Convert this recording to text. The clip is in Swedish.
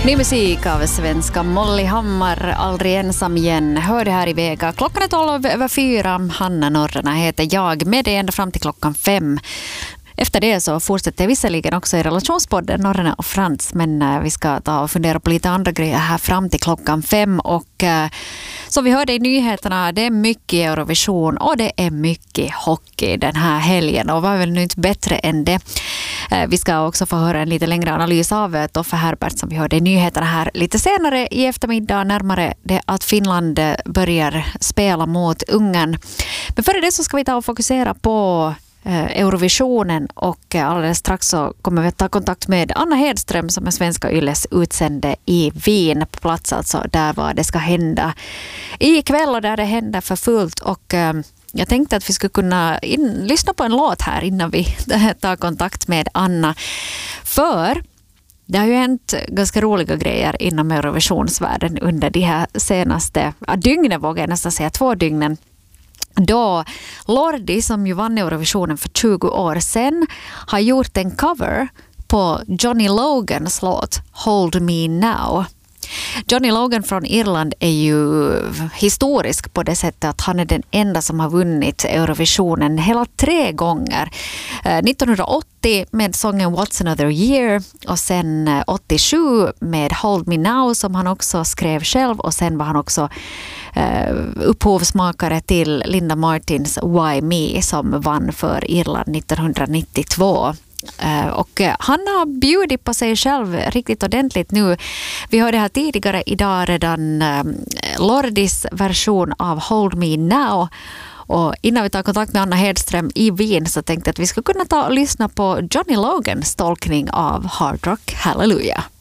Ny musik av svenska Molly Hammar, Aldrig ensam igen. Hör det här i Vega. Klockan är 12:04. Hanna Norrena heter jag, med dig ända fram till klockan 5. Efter det så fortsätter visserligen också i relationspodden Norrena och Frans, men vi ska ta och fundera på lite andra grejer här fram till klockan 5. Och så vi hörde i nyheterna, det är mycket Eurovision och det är mycket hockey den här helgen, och var väl nu inte bättre än det. Vi ska också få höra en lite längre analys av Toffe Herbert som vi hörde i nyheterna här lite senare i eftermiddag, närmare det att Finland börjar spela mot Ungern. Men före det så ska vi ta och fokusera på Eurovisionen, och alldeles strax så kommer vi att ta kontakt med Anna Hedström som är Svenska Yles utsände i Wien, på plats alltså där vad det ska hända ikväll och där det händer för fullt. Och jag tänkte att vi skulle kunna lyssna på en låt här innan vi tar kontakt med Anna, för det har ju hänt ganska roliga grejer inom Eurovisionsvärlden under de här senaste dygnen, vågar jag nästan säga 2 dygnen. Då Lordi, som ju vann Eurovisionen för 20 år sedan, har gjort en cover på Johnny Logans låt Hold Me Now. Johnny Logan från Irland är ju historisk på det sättet att han är den enda som har vunnit Eurovisionen hela 3 gånger. 1980 med sången What's Another Year, och sen 87 med Hold Me Now som han också skrev själv, och sen var han också upphovsmakare till Linda Martins Why Me som vann för Irland 1992. Och han har bjudit på sig själv riktigt ordentligt nu. Vi hörde här tidigare idag redan Lordis version av Hold Me Now. Och innan vi tar kontakt med Anna Hedström i Wien så tänkte jag att vi ska kunna ta och lyssna på Johnny Logans tolkning av Hard Rock Hallelujah.